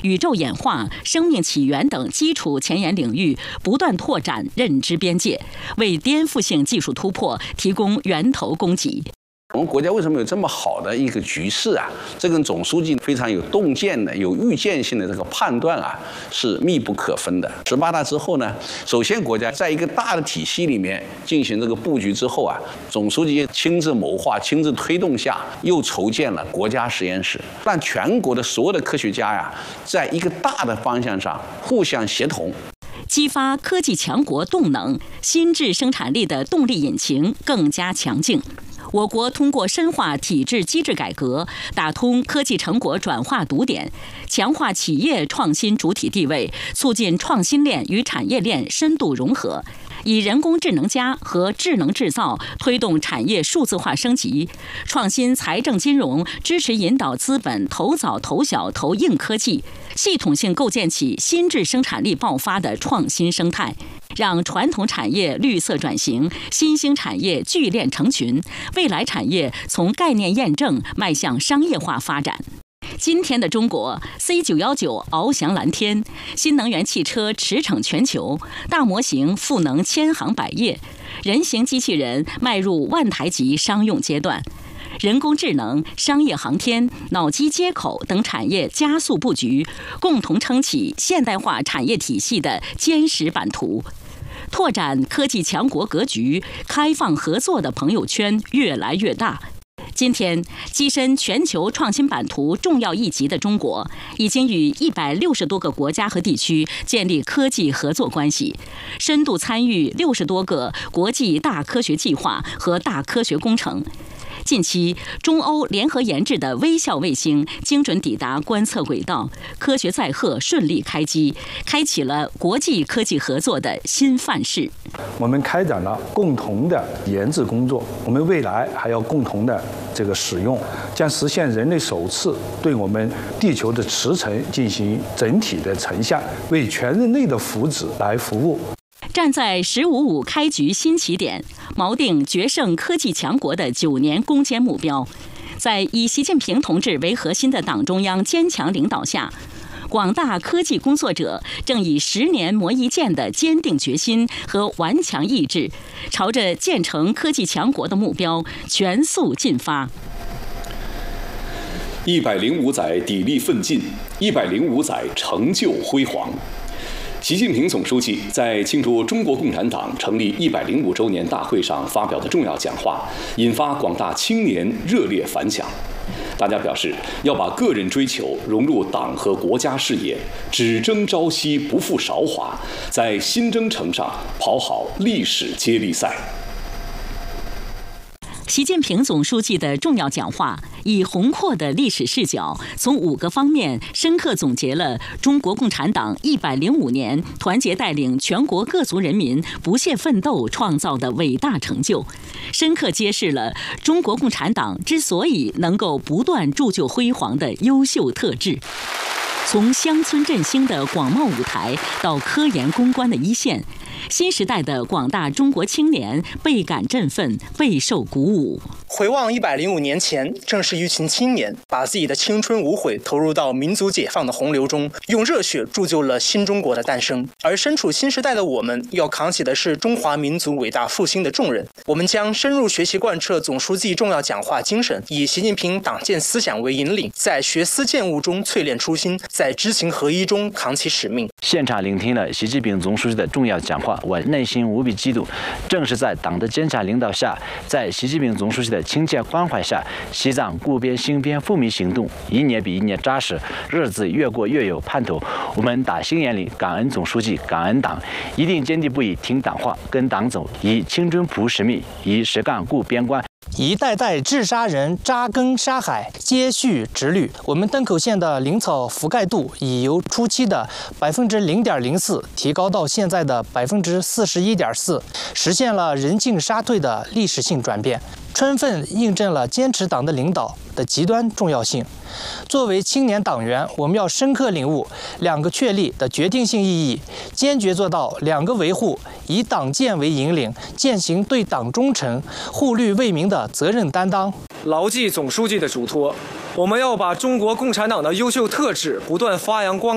宇宙演化、生命起源等基础前沿领域不断拓展认知边界，为颠覆性技术突破提供源头供给。 我们国家为什么有这么好的一个局势啊？这跟总书记非常有洞见的、有预见性的这个判断啊，是密不可分的。18大之后呢，首先国家在一个大的体系里面进行这个布局之后啊，总书记亲自谋划、亲自推动下，又筹建了国家实验室，让全国的所有的科学家呀，在一个大的方向上互相协同。 激发科技强国动能，新质生产力的动力引擎更加强劲。我国通过深化体制机制改革，打通科技成果转化堵点，强化企业创新主体地位，促进创新链与产业链深度融合，以人工智能加和智能制造推动产业数字化升级，创新财政金融支持引导资本投早投小投硬科技，系统性构建起新质生产力爆发的创新生态，让传统产业绿色转型，新兴产业聚链成群，未来产业从概念验证迈向商业化发展。今天的中国 ，C919 翱翔蓝天，新能源汽车驰骋全球，大模型赋能千行百业，人形机器人迈入万台级商用阶段。人工智能、商业航天、脑机接口等产业加速布局，共同撑起现代化产业体系的坚实版图。拓展科技强国格局，开放合作的朋友圈越来越大。今天，跻身全球创新版图重要一极的中国，已经与160多个国家和地区建立科技合作关系，深度参与60多个国际大科学计划和大科学工程。近期，中欧联合研制的微笑卫星精准抵达观测轨道，科学载荷顺利开机，开启了国际科技合作的新范式。 我们开展了共同的研制工作，我们未来还要共同的这个使用，将实现人类首次对我们地球的磁层进行整体的成像，为全人类的福祉来服务。 站在“15+5”开局新起点，锚定决胜科技强国的9年攻坚目标，在以习近平同志为核心的党中央坚强领导下，广大科技工作者正以10年磨一剑的坚定决心和顽强意志，朝着建成科技强国的目标全速进发。 105载砥砺奋进，105载成就辉煌。习近平总书记在庆祝中国共产党成立105周年大会上发表的重要讲话，引发广大青年热烈反响。大家表示，要把个人追求融入党和国家事业，只争朝夕，不负韶华，在新征程上跑好历史接力赛。 习近平总书记的重要讲话，以宏阔的历史视角，从5个方面深刻总结了中国共产党105年团结带领全国各族人民不懈奋斗创造的伟大成就，深刻揭示了中国共产党之所以能够不断铸就辉煌的优秀特质。从乡村振兴的广袤舞台到科研攻关的一线，新时代的广大中国青年倍感振奋，备受鼓舞。 回望105年前，正是一群青年把自己的青春无悔投入到民族解放的洪流中，用热血铸就了新中国的诞生。而身处新时代的我们，要扛起的是中华民族伟大复兴的重任。我们将深入学习贯彻总书记重要讲话精神，以习近平党建思想为引领，在学思践悟中淬炼初心，在知行合一中扛起使命。 现场聆听了习近平总书记的重要讲话，我内心无比激动。正是在党的坚强领导下，在习近平总书记的亲切关怀下，西藏固边兴边富民行动一年比一年扎实，日子越过越有盼头。我们打心眼里感恩总书记，感恩党，一定坚定不移听党话，跟党走，以青春谱使命，以实干固边关。 一代代治沙人扎根沙海，接续直绿。我们登口县的林草覆盖度已由初期的0.04%提高到现在的41.4%，实现了人进沙退的历史性转变，充分印证了坚持党的领导的极端重要性。作为青年党员，我们要深刻领悟2个确立的决定性意义，坚决做到2个维护，以党建为引领，践行对党忠诚、护绿为民的责任担当。 牢记总书记的嘱托，我们要把中国共产党的优秀特质不断发扬光